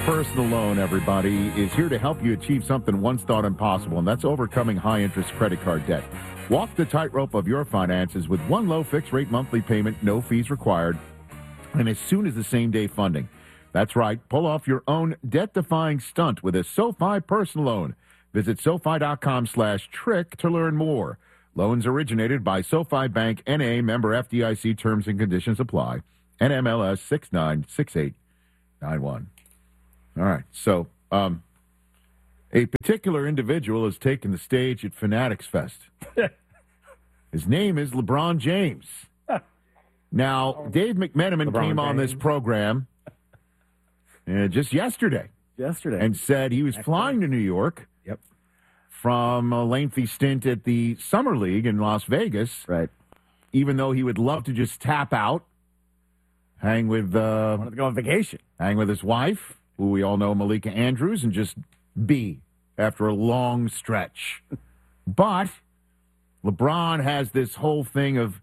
Personal Loan, everybody, is here to help you achieve something once thought impossible, and that's overcoming high-interest credit card debt. Walk the tightrope of your finances with one low fixed-rate monthly payment, no fees required, and as soon as the same-day funding. That's right. Pull off your own debt-defying stunt with a SoFi Personal Loan. Visit SoFi.com/trick to learn more. Loans originated by SoFi Bank, N.A., member FDIC. Terms and conditions apply. NMLS 696891. All right. So, a particular individual has taken the stage at Fanatics Fest. His name is LeBron James. Now, Dave McMenamin came on this program just yesterday. And said he was flying to New York. Yep. From a lengthy stint at the Summer League in Las Vegas. Right. Even though he would love to just tap out, hang with wanted to go on vacation. Hang with his wife, who we all know, Malika Andrews, and just be after a long stretch. But LeBron has this whole thing of,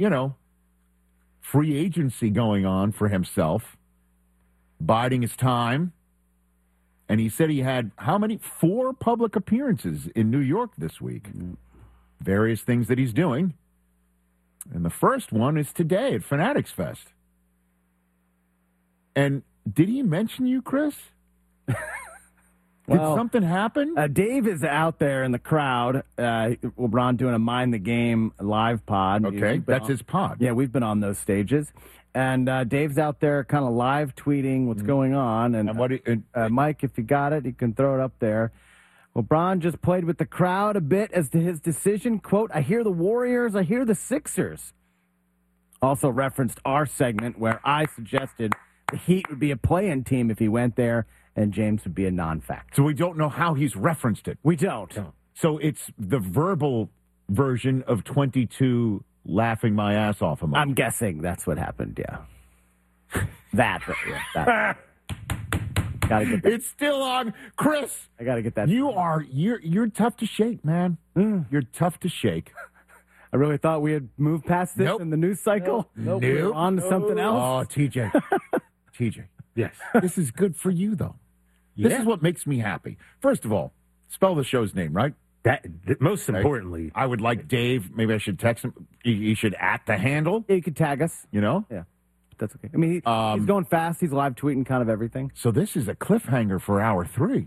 free agency going on for himself, biding his time. And he said he had, 4 public appearances in New York this week. Various things that he's doing. And the first one is today at Fanatics Fest. And did he mention you, Chris? Did something happen? Dave is out there in the crowd. LeBron doing a Mind the Game live pod. Okay, that's his pod. Yeah, we've been on those stages. And Dave's out there kind of live tweeting what's going on. And Mike, if you got it, you can throw it up there. LeBron just played with the crowd a bit as to his decision. Quote, I hear the Warriors, I hear the Sixers. Also referenced our segment where I suggested the Heat would be a play-in team if he went there, and James would be a non-factor. So we don't know how he's referenced it. We don't. So it's the verbal version of 22 laughing my ass off emoji. I'm guessing that's what happened, yeah. that. Gotta get that. It's still on. Chris, I gotta get that. You're tough to shake, man. You're tough to shake. I really thought we had moved past this in the news cycle. Nope. We were on to something else. Oh, TJ. TJ. Yes. This is good for you, though. Yeah. This is what makes me happy. First of all, spell the show's name, right? That most importantly. I would like Dave, maybe I should text him. He should at the handle. Yeah, you could tag us. Yeah. That's okay. I mean, he's going fast. He's live tweeting kind of everything. So this is a cliffhanger for hour 3.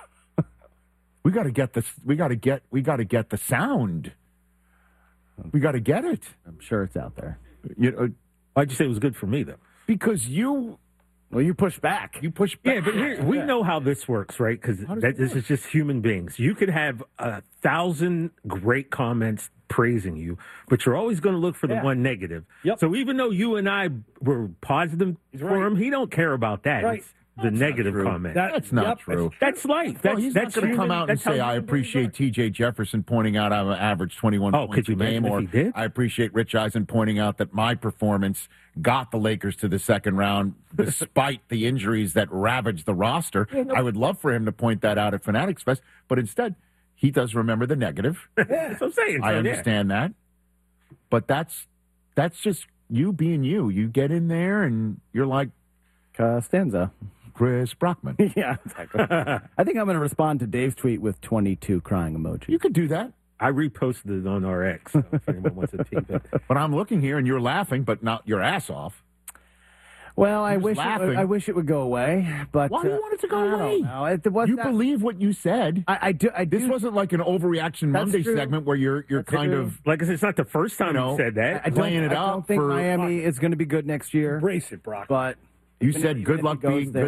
We got to get this. We got to get the sound. We got to get it. I'm sure it's out there. Why'd you say it was good for me, though? Because you push back. You push back. Yeah, but we know how this works, right? Because this is just human beings. You could have 1,000 great comments praising you, but you're always going to look for the one negative. Yep. So even though you and I were positive for him, he don't care about that. Right. It's the negative comment. That's not true. That's life. He's not going to come out and say, I appreciate T.J. Jefferson pointing out I'm an average 21 points a game, or I appreciate Rich Eisen pointing out that my performance got the Lakers to the second round despite the injuries that ravaged the roster. I would love for him to point that out at Fanatics Fest, but instead, he does remember the negative. That's what I'm saying. I understand that. But that's just you being you. You get in there and you're like Costanza. Chris Brockman. Yeah, exactly. I think I'm going to respond to Dave's tweet with 22 crying emoji. You could do that. I reposted it on our X. So if anyone wants to take that. But I'm looking here and you're laughing, but not your ass off. Well, I wish it would go away. But why do you want it to go away? I don't know. You believe what you said. I do. This wasn't like an Overreaction Monday segment where you're kind of like I said, it's not the first time you said that. Playing it up. I don't think Miami is going to be good next year. Embrace it, Brock. But you said good luck.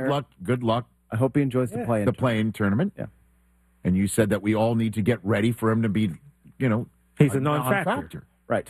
I hope he enjoys the play-in tournament. Yeah. And you said that we all need to get ready for him to be, he's a non-factor. Right.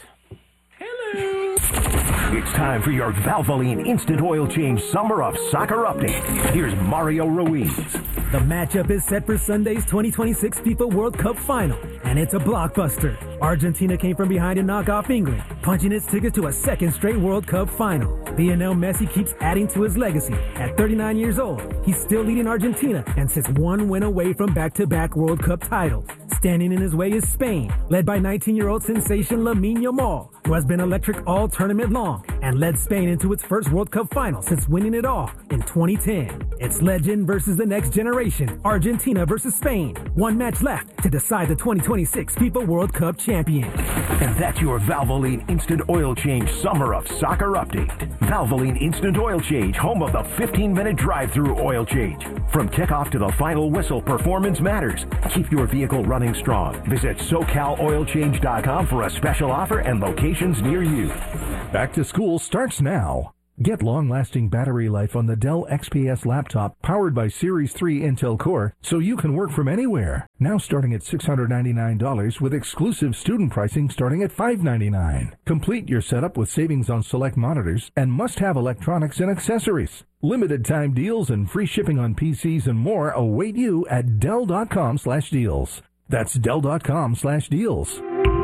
It's time for your Valvoline Instant Oil Change Summer of Soccer Update. Here's Mario Ruiz. The matchup is set for Sunday's 2026 FIFA World Cup Final, and it's a blockbuster. Argentina came from behind to knock off England, punching its ticket to a second straight World Cup Final. Lionel Messi keeps adding to his legacy. At 39 years old, he's still leading Argentina and sits one win away from back-to-back World Cup titles. Standing in his way is Spain, led by 19-year-old sensation Lamine Yamal, who has been electric all tournament long and led Spain into its first World Cup final since winning it all in 2010. It's legend versus the next generation, Argentina versus Spain. One match left to decide the 2026 FIFA World Cup champion. And that's your Valvoline Instant Oil Change Summer of Soccer update. Valvoline Instant Oil Change, home of the 15-minute drive-through oil change. From kickoff to the final whistle, performance matters. Keep your vehicle running strong. Visit SoCalOilChange.com for a special offer and locations near you. Back to school starts now. Get long-lasting battery life on the Dell XPS laptop powered by Series 3 Intel Core so you can work from anywhere. Now starting at $699 with exclusive student pricing starting at $599. Complete your setup with savings on select monitors and must-have electronics and accessories. Limited time deals and free shipping on PCs and more await you at Dell.com/deals. That's Dell.com/deals.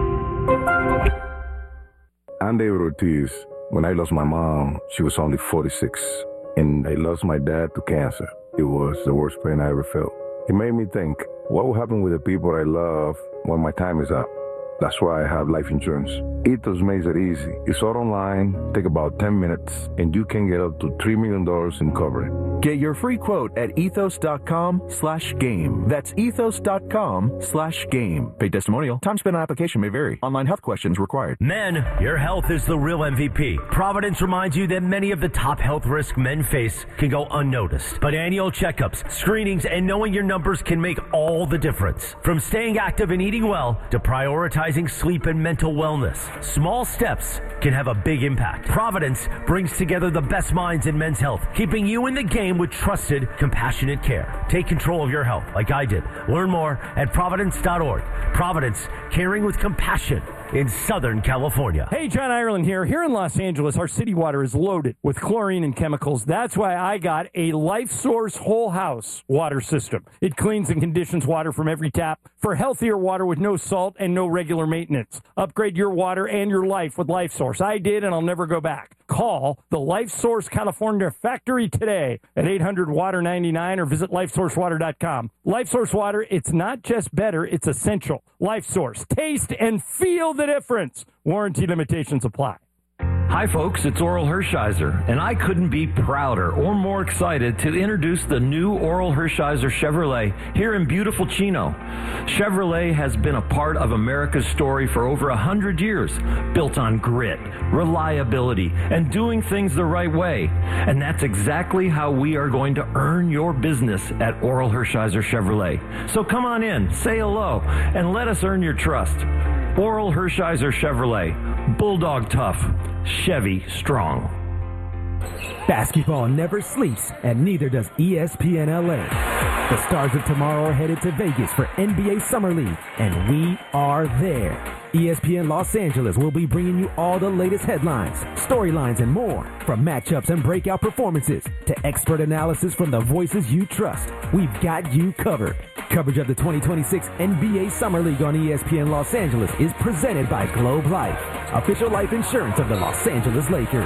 I'm David Ortiz. When I lost my mom, she was only 46, and I lost my dad to cancer. It was the worst pain I ever felt. It made me think, what will happen with the people I love when my time is up? That's why I have life insurance. Ethos makes it easy. It's all online, take about 10 minutes, and you can get up to $3 million in coverage. Get your free quote at ethos.com/game. That's ethos.com/game. Paid testimonial. Time spent on application may vary. Online health questions required. Men, your health is the real MVP. Providence reminds you that many of the top health risks men face can go unnoticed. But annual checkups, screenings, and knowing your numbers can make all the difference. From staying active and eating well to prioritizing sleep and mental wellness, small steps can have a big impact. Providence brings together the best minds in men's health, keeping you in the game with trusted, compassionate care. Take control of your health like I did. Learn more at Providence.org. Providence, caring with compassion in Southern California. Hey, John Ireland here. Here in Los Angeles, our city water is loaded with chlorine and chemicals. That's why I got a Life Source whole house water system. It cleans and conditions water from every tap for healthier water with no salt and no regular maintenance. Upgrade your water and your life with Life Source. I did, and I'll never go back. Call the Life Source California factory today at 800-WATER-99 or visit LifeSourceWater.com. Life Source Water, it's not just better, it's essential. Life Source. Taste and feel the difference. Warranty limitations apply. Hi folks, it's Oral Hershiser, and I couldn't be prouder or more excited to introduce the new Oral Hershiser Chevrolet here in beautiful Chino. Chevrolet has been a part of America's story for over 100 years, built on grit, reliability, and doing things the right way. And that's exactly how we are going to earn your business at Oral Hershiser Chevrolet. So come on in, say hello, and let us earn your trust. Oral Hershiser Chevrolet, Bulldog tough, Chevy strong. Basketball never sleeps, and neither does ESPN LA. The stars of tomorrow are headed to Vegas for NBA Summer League, and we are there. ESPN Los Angeles will be bringing you all the latest headlines, storylines, and more. From matchups and breakout performances to expert analysis from the voices you trust, we've got you covered. Coverage of the 2026 NBA Summer League on ESPN Los Angeles is presented by Globe Life, official life insurance of the Los Angeles Lakers.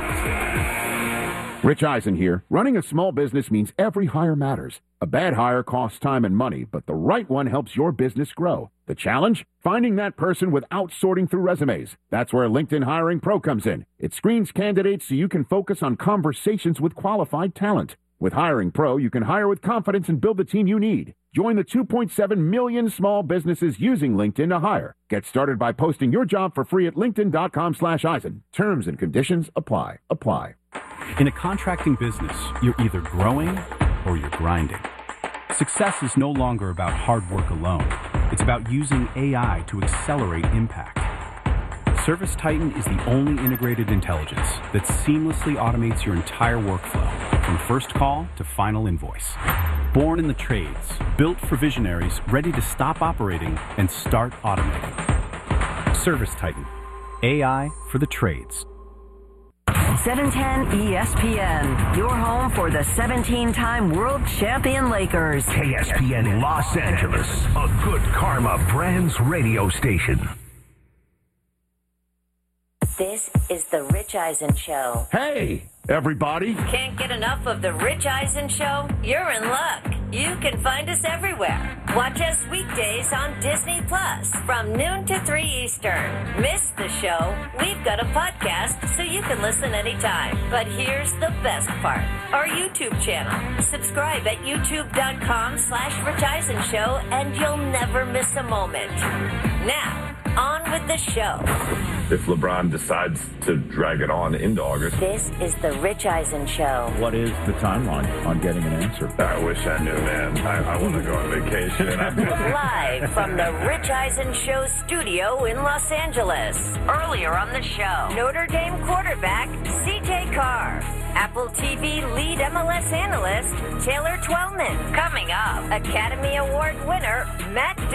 Rich Eisen here. Running a small business means every hire matters. A bad hire costs time and money, but the right one helps your business grow. The challenge? Finding that person without sorting through resumes. That's where LinkedIn Hiring Pro comes in. It screens candidates so you can focus on conversations with qualified talent. With Hiring Pro, you can hire with confidence and build the team you need. Join the 2.7 million small businesses using LinkedIn to hire. Get started by posting your job for free at linkedin.com/Eisen. Terms and conditions apply. In a contracting business, you're either growing or you're grinding. Success is no longer about hard work alone. It's about using AI to accelerate impact. ServiceTitan is the only integrated intelligence that seamlessly automates your entire workflow, from first call to final invoice. Born in the trades, built for visionaries ready to stop operating and start automating. ServiceTitan, AI for the trades. 710 ESPN, your home for the 17-time world champion Lakers. KSPN Los Angeles, a Good Karma Brands radio station. This is the Rich Eisen Show. Hey, everybody. Can't get enough of the Rich Eisen Show? You're in luck. You can find us everywhere. Watch us weekdays on Disney Plus from noon to 3 Eastern. Miss the show? We've got a podcast so you can listen anytime. But here's the best part. Our YouTube channel. Subscribe at youtube.com/Rich Eisen Show and you'll never miss a moment. Now, on with the show. If LeBron decides to drag it on into August. This is the Rich Eisen Show. What is the timeline on getting an answer? I wish I knew, man. I want to go on vacation. Live from the Rich Eisen Show studio in Los Angeles. Earlier on the show, Notre Dame quarterback C.J. Carr. Apple TV lead MLS analyst Taylor Twellman. Coming up, Academy Award winner Matt